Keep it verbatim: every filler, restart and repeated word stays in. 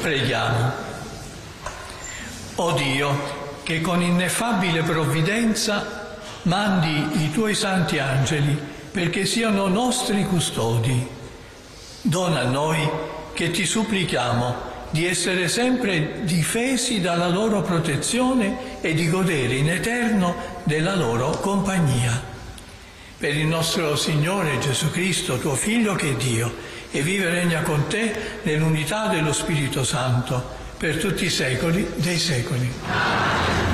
Preghiamo. O Dio, che con ineffabile provvidenza mandi i tuoi santi angeli perché siano nostri custodi, dona a noi che ti supplichiamo di essere sempre difesi dalla loro protezione e di godere in eterno della loro compagnia. Per il nostro Signore Gesù Cristo, tuo Figlio che è Dio, e vive e regna con te nell'unità dello Spirito Santo, per tutti i secoli dei secoli.